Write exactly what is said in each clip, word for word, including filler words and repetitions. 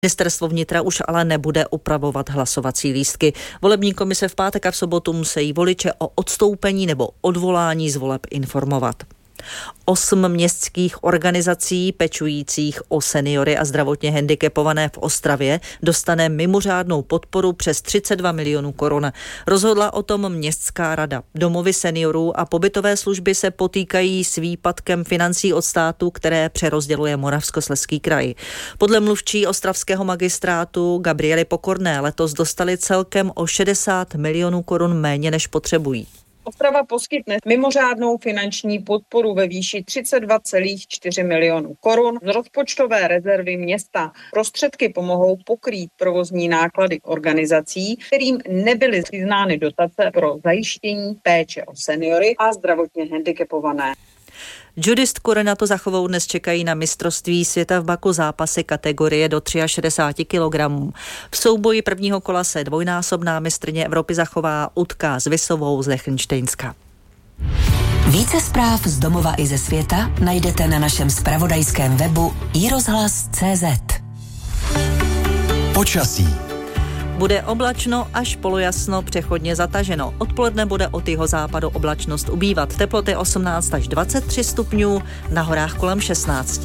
Ministerstvo vnitra už ale nebude upravovat hlasovací lístky. Volební komise v pátek a v sobotu musí voliče o odstoupení nebo odvolání z voleb informovat. Osm městských organizací pečujících o seniory a zdravotně handicapované v Ostravě dostane mimořádnou podporu přes třicet dva milionů korun. Rozhodla o tom městská rada. Domovy seniorů a pobytové služby se potýkají s výpadkem financí od státu, které přerozděluje Moravskoslezský kraj. Podle mluvčí ostravského magistrátu Gabriely Pokorné letos dostali celkem o šedesát milionů korun méně, než potřebují. Ostrava poskytne mimořádnou finanční podporu ve výši třicet dva celá čtyři milionu korun z rozpočtové rezervy města. Prostředky pomohou pokrýt provozní náklady organizací, kterým nebyly přiznány dotace pro zajištění péče o seniory a zdravotně handicapované. Judistku Renatu Zachovou dnes čekají na mistrovství světa v Baku zápasy kategorie do šedesáti tří kilogramů. V souboji prvního kola se dvojnásobná mistryně Evropy Zachová utká s Visovou z Lichtenštejnska. Více zpráv z domova i ze světa najdete na našem zpravodajském webu i rozhlas tečka cé zet. Počasí. Bude oblačno až polojasno, přechodně zataženo. Odpoledne bude od jihozápadu oblačnost ubývat. Teploty osmnáct až dvacet tři stupňů, na horách kolem šestnáct.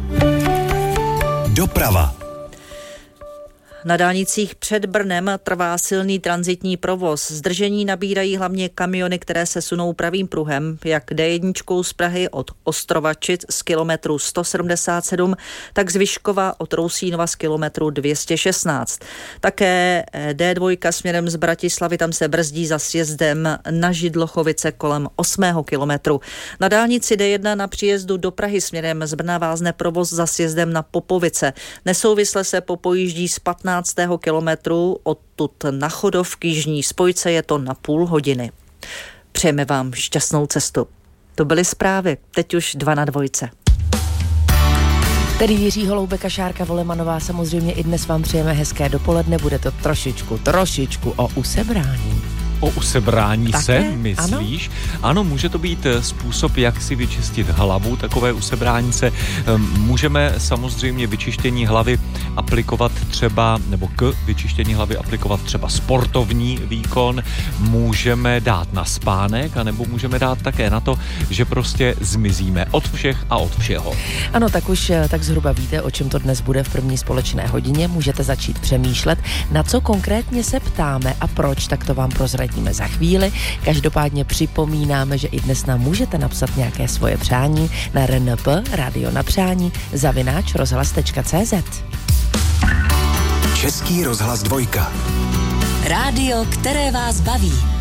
Doprava. Na dálnicích před Brnem trvá silný tranzitní provoz. Zdržení nabírají hlavně kamiony, které se sunou pravým pruhem, jak dé jedna z Prahy od Ostrovačic z kilometru sto sedmdesát sedm, tak z Vyškova od Rousínova z kilometru dvě stě šestnáct. Také dé dva směrem z Bratislavy, tam se brzdí za sjezdem na Židlochovice kolem osmého kilometru. Na dálnici dé jedna na příjezdu do Prahy směrem z Brna vázne provoz za sjezdem na Popovice. Nesouvisle se popojíždí z patnáctého kilometru, odtud na Chodov k jižní spojce je to na půl hodiny. Přejeme vám šťastnou cestu. To byly zprávy, teď už dva na dvojce. Tedy Jiří Holoubek a Šárka Volemanová, samozřejmě i dnes vám přejeme hezké dopoledne, bude to trošičku, trošičku o usebrání. O usebrání Také? se, myslíš? Ano? ano, může to být způsob, jak si vyčistit hlavu, takové usebrání se. Můžeme samozřejmě vyčištění hlavy aplikovat třeba, nebo k vyčištění hlavy aplikovat třeba sportovní výkon, můžeme dát na spánek, anebo můžeme dát také na to, že prostě zmizíme od všech a od všeho. Ano, tak už tak zhruba víte, o čem to dnes bude v první společné hodině. Můžete začít přemýšlet, na co konkrétně se ptáme a proč, tak to vám prozradíme za chvíli. Každopádně připomínáme, že i dnes nám můžete napsat nějaké svoje přání na R N P, Radio na přání, zavináč rozhlas tečka cé zet. Český rozhlas dvojka. Rádio, které vás baví.